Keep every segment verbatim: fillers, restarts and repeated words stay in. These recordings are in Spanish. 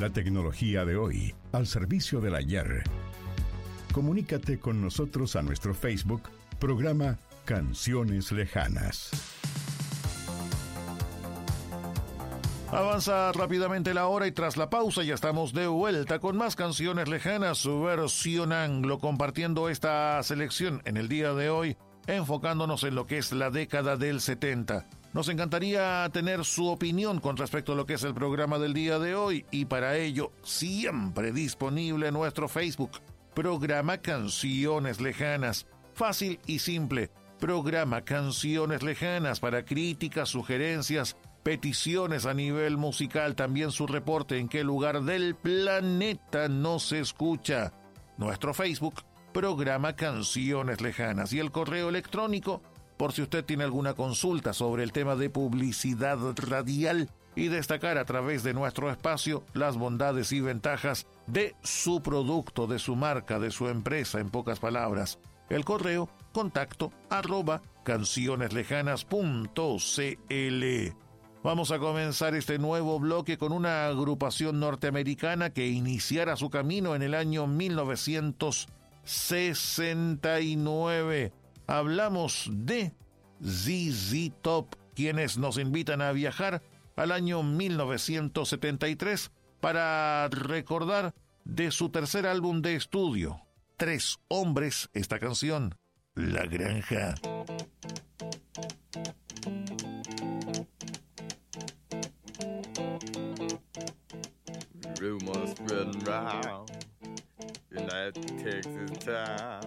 La tecnología de hoy, al servicio del ayer. Comunícate con nosotros a nuestro Facebook, programa Canciones Lejanas. Avanza rápidamente la hora y tras la pausa ya estamos de vuelta con más Canciones Lejanas, su versión anglo, compartiendo esta selección en el día de hoy, enfocándonos en lo que es la década del setenta. Nos encantaría tener su opinión con respecto a lo que es el programa del día de hoy y para ello siempre disponible en nuestro Facebook, programa Canciones Lejanas. Fácil y simple, programa Canciones Lejanas para críticas, sugerencias, peticiones a nivel musical, también su reporte en qué lugar del planeta nos escucha. Nuestro Facebook, programa Canciones Lejanas y el correo electrónico, por si usted tiene alguna consulta sobre el tema de publicidad radial y destacar a través de nuestro espacio las bondades y ventajas de su producto, de su marca, de su empresa, en pocas palabras. El correo, contacto, arroba, cancioneslejanas punto cl. Vamos a comenzar este nuevo bloque con una agrupación norteamericana que iniciara su camino en el año mil novecientos sesenta y nueve. Hablamos de Z Z Top, quienes nos invitan a viajar al año mil novecientos setenta y tres para recordar de su tercer álbum de estudio, Tres Hombres, esta canción, La Granja. Rumors spreading round in that Texas town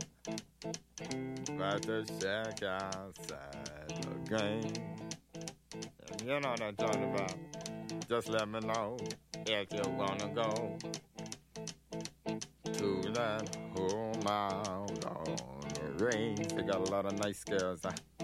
about the shack outside the game. You know what I'm talking about. Just let me know if you wanna go to that home out on the range. They got a lot of nice girls. Huh?